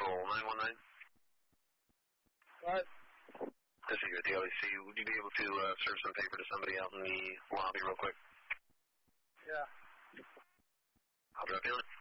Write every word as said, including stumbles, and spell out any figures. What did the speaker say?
Patrol, nine one nine. What? This is your D L E C. Would you be able to uh, serve some paper to somebody out in the lobby real quick? Yeah. I'll drop you on it.